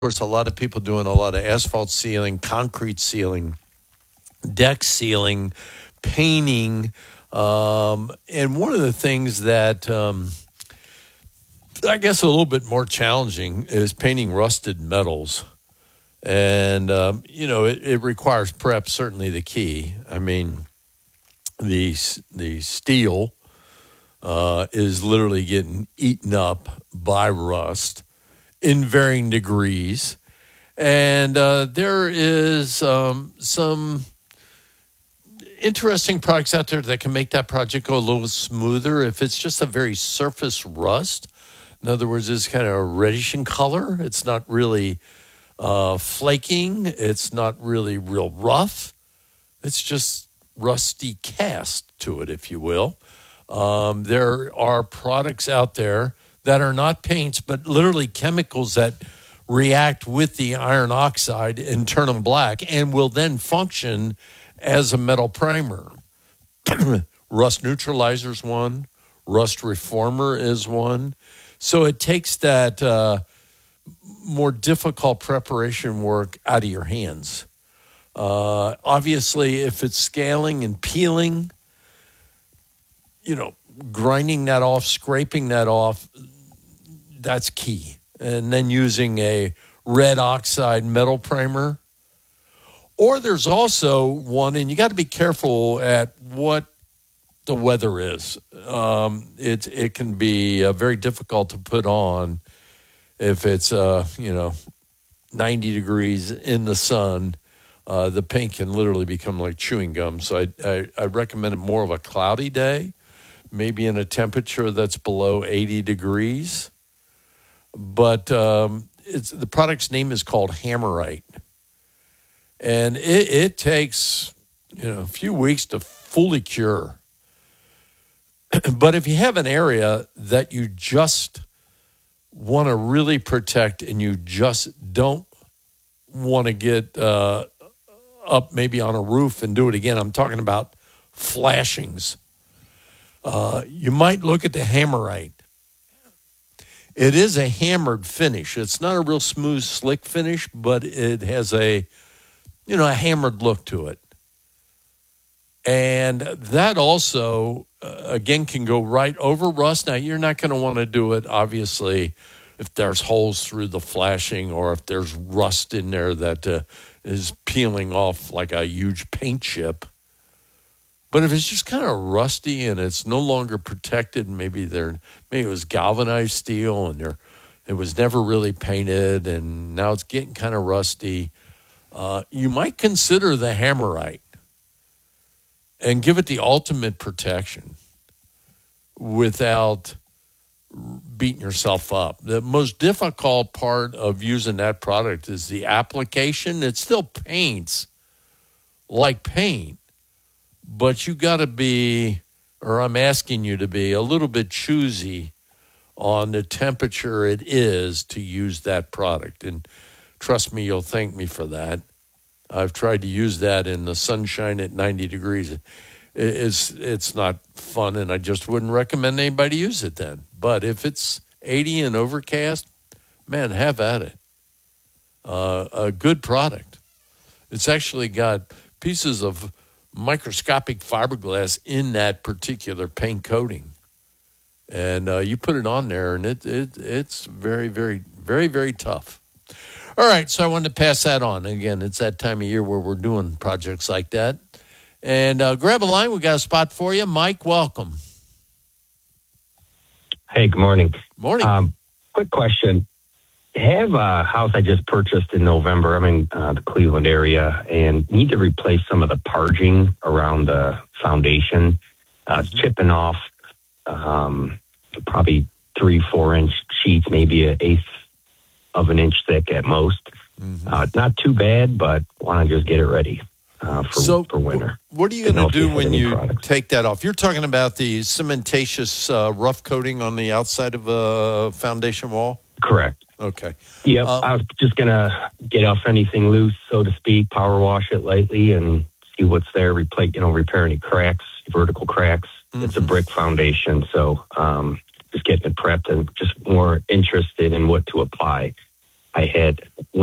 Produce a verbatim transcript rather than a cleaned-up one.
course, a lot of people doing a lot of asphalt sealing, concrete sealing, deck sealing, painting. Um, and one of the things that um, I guess a little bit more challenging is painting rusted metals. And, um, you know, it, it requires prep, certainly the key. I mean, the, the steel uh, is literally getting eaten up by rust in varying degrees. And uh, there is um, some interesting products out there that can make that project go a little smoother if it's just a very surface rust. In other words, it's kind of reddish in color. It's not really uh, flaking. It's not really real rough. It's just rusty cast to it, if you will. Um, there are products out there that are not paints, but literally chemicals that react with the iron oxide and turn them black and will then function as a metal primer. Rust neutralizer is one. Rust reformer is one. So it takes that uh, more difficult preparation work out of your hands. Uh, obviously, if it's scaling and peeling, you know, grinding that off, scraping that off, that's key. And then using a red oxide metal primer. Or there's also one, and you got to be careful at what the weather is. Um, it, it can be uh, very difficult to put on if it's, uh, you know, ninety degrees in the sun. Uh, the paint can literally become like chewing gum. So I, I, I recommend it more of a cloudy day, maybe in a temperature that's below eighty degrees. But um, it's the product's name is called Hammerite. And it, it takes, you know, a few weeks to fully cure. But if you have an area that you just want to really protect and you just don't want to get uh, up maybe on a roof and do it again, I'm talking about flashings. Uh, you might look at the Hammerite. It is a hammered finish. It's not a real smooth, slick finish, but it has a, you know, a hammered look to it. And that also, uh, again, can go right over rust. Now, you're not going to want to do it, obviously, if there's holes through the flashing or if there's rust in there that uh, is peeling off like a huge paint chip. But if it's just kind of rusty and it's no longer protected, maybe they're maybe it was galvanized steel and there it was never really painted and now it's getting kind of rusty, uh, you might consider the Hammerite and give it the ultimate protection without beating yourself up. The most difficult part of using that product is the application. It still paints like paint. But you got to be, or I'm asking you to be, a little bit choosy on the temperature it is to use that product. And trust me, you'll thank me for that. I've tried to use that in the sunshine at ninety degrees. It's, it's not fun, and I just wouldn't recommend anybody use it then. But if it's eighty and overcast, man, have at it. Uh, a good product. It's actually got pieces of microscopic fiberglass in that particular paint coating. And uh, you put it on there, and it, it it's very, very, very, very tough. All right, so I wanted to pass that on. Again, it's that time of year where we're doing projects like that. And uh, grab a line. We got a spot for you. Mike, welcome. Hey, good morning. Morning. Um, quick question. I have a house I just purchased in November. I'm in uh, the Cleveland area and need to replace some of the parging around the foundation. Uh, it's chipping off um, probably three, four inch sheets, maybe an eighth of an inch thick at most. Mm-hmm. Uh, not too bad, but want to just get it ready uh, for, so for winter. What are you going to do when you products. take that off? You're talking about the cementatious uh, rough coating on the outside of a foundation wall? Correct. Okay. Yep. Uh, I was just going to get off anything loose, so to speak, power wash it lightly and see what's there, replace, you know, repair any cracks, vertical cracks. Mm-hmm. It's a brick foundation. So um, just getting it prepped and just more interested in what to apply. I had